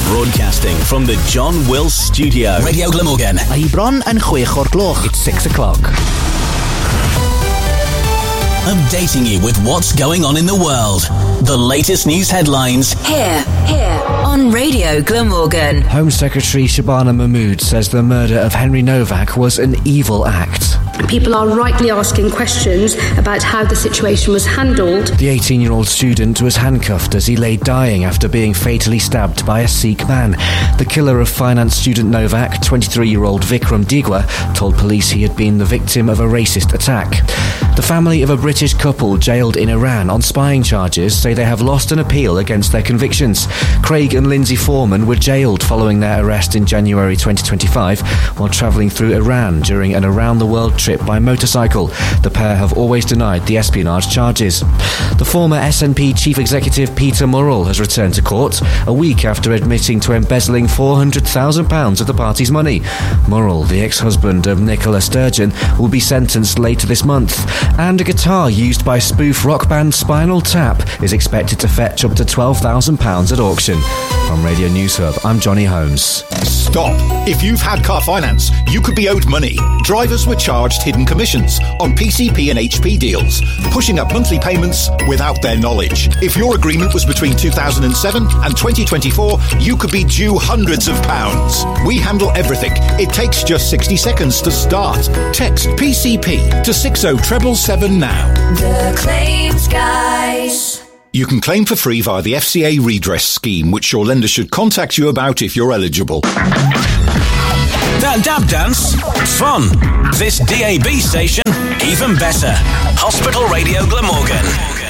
Broadcasting from the John Wills Studio. Radio Glamorgan. Ai bron yn 6 o'r gloch. It's 6 o'clock. Updating you with what's going on in the world. The latest news headlines. Here on Radio Glamorgan. Home Secretary Shabana Mahmood says the murder of Henry Novak was an evil act. People are rightly asking questions about how the situation was handled. The 18-year-old student was handcuffed as he lay dying after being fatally stabbed by a Sikh man. The killer of finance student Novak, 23-year-old Vikram Digwa, told police he had been the victim of a racist attack. The family of a British couple jailed in Iran on spying charges say they have lost an appeal against their convictions. Craig and Lindsay Foreman were jailed following their arrest in January 2025 while travelling through Iran during an around-the-world trip by motorcycle. The pair have always denied the espionage charges. The former SNP chief executive Peter Murrell has returned to court a week after admitting to embezzling £400,000 of the party's money. Murrell, the ex-husband of Nicola Sturgeon, will be sentenced later this month. And a guitar used by spoof rock band Spinal Tap is expected to fetch up to £12,000 at auction. From Radio News Hub, I'm Johnny Holmes. Stop! If you've had car finance, you could be owed money. Drivers were charged hidden commissions on PCP and HP deals, pushing up monthly payments without their knowledge. If your agreement was between 2007 and 2024, you could be due hundreds of pounds. We handle everything. It takes just 60 seconds to start. Text PCP to 60777 now. The Claims Guys. You can claim for free via the FCA redress scheme, which your lender should contact you about if you're eligible. That dab dance? Fun. This DAB station? Even better. Hospital Radio Glamorgan.